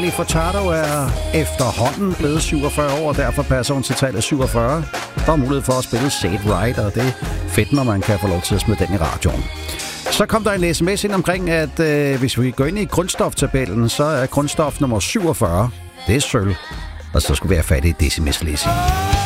Furtado er efterhånden blevet 47 år, og derfor passer hun til tallet 47. Der er mulighed for at spille Say It Right, og det er fedt, når man kan få lov til at smide den i radioen. Så kom der en sms ind omkring, at hvis vi går ind i grundstoftabellen, så er grundstof nummer 47, det er sølv, og så skulle vi have fat i decimislæsing.